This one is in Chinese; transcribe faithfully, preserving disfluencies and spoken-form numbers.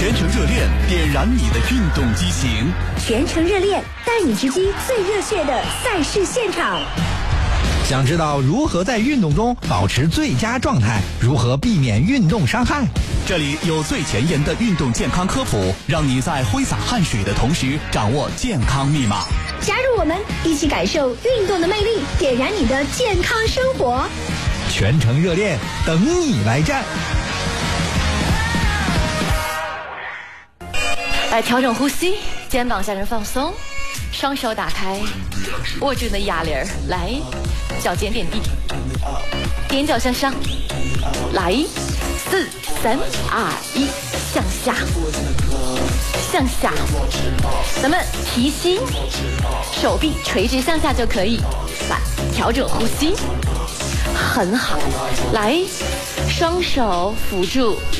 全程热恋，点燃你的运动激情。 全程热恋，带你直击最热血的赛事现场。 想知道如何在运动中保持最佳状态，如何避免运动伤害？ 这里有最前沿的运动健康科普，让你在挥洒汗水的同时掌握健康密码。 加入我们，一起感受运动的魅力，点燃你的健康生活。 全程热恋，等你来战。 来调整呼吸，肩膀下身放松，双手打开，握住你的哑铃儿，来，脚尖点地，踮脚向上，来，四三二一，向下，向下，咱们提膝，手臂垂直向下就可以。来，调整呼吸，很好，来，双手扶住